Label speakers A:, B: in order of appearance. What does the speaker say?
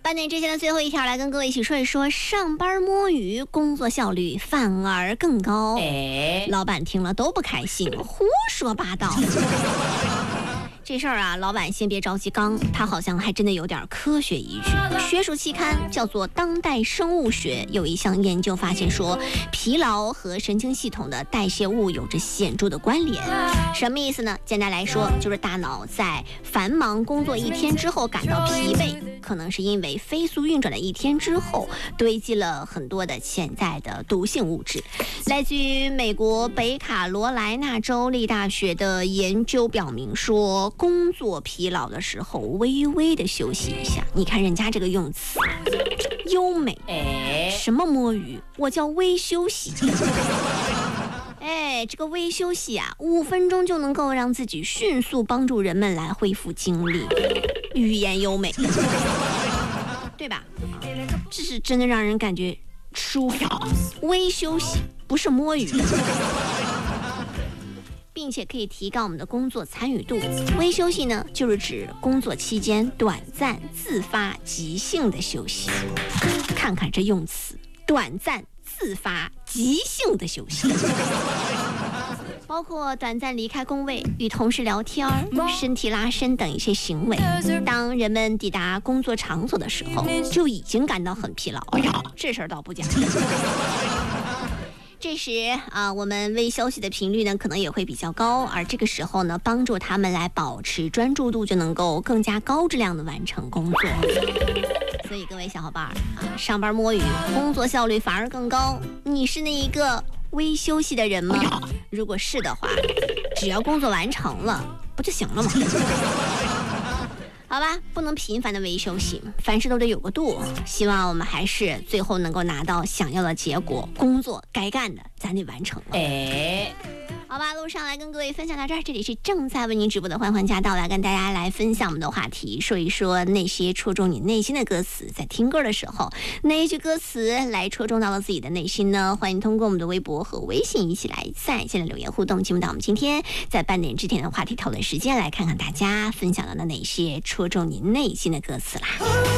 A: 半点之前的最后一条，来跟各位一起说一说，上班摸鱼，工作效率反而更高。老板听了都不开心，胡说八道。这事儿啊，老板先别着急刚，他好像还真的有点科学依据。学术期刊叫做《当代生物学》有一项研究发现说，疲劳和神经系统的代谢物有着显著的关联。什么意思呢？简单来说，就是大脑在繁忙工作一天之后感到疲惫，可能是因为飞速运转了一天之后，堆积了很多的潜在的毒性物质。来自于美国北卡罗来纳州立大学的研究表明说，工作疲劳的时候微微的休息一下，你看人家这个用词优美，什么摸鱼，我叫微休息。这个微休息啊，5分钟就能够让自己迅速帮助人们来恢复精力，语言优美，对吧？这是真的让人感觉舒服。微休息不是摸鱼，并且可以提高我们的工作参与度。微休息呢，就是指工作期间短暂、自发、即兴的休息。看看这用词，短暂、自发、即兴的休息。包括短暂离开工位、与同事聊天、身体拉伸等一些行为。当人们抵达工作场所的时候，就已经感到很疲劳。这事儿倒不假。这时我们微休息的频率呢，可能也会比较高，而这个时候呢，帮助他们来保持专注度，就能够更加高质量的完成工作。所以各位小伙伴上班摸鱼，工作效率反而更高。你是那一个微休息的人吗？如果是的话，只要工作完成了，不就行了吗？好吧，不能频繁的微休息，凡事都得有个度。希望我们还是最后能够拿到想要的结果，工作该干的咱得完成了。好吧，路上来跟各位分享到这儿，这里是正在为您直播的欢欢驾到，来跟大家来分享我们的话题，说一说那些戳中你内心的歌词，在听歌的时候，哪一句歌词来戳中到了自己的内心呢？欢迎通过我们的微博和微信一起来在线的留言互动，进入到我们今天在半点之前的话题讨论时间，来看看大家分享到的哪些戳中你内心的歌词啦。